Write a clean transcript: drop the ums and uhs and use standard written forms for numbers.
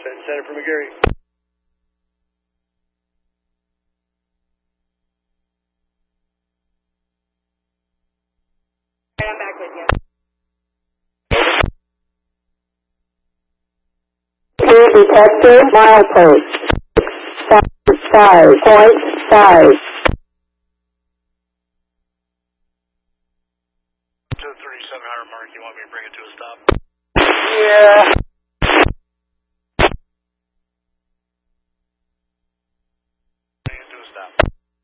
Center for McGarry. I'm back with you. Detector, milepost 5.5. 237 Higher Mark, you want me to bring it to a stop? Yeah.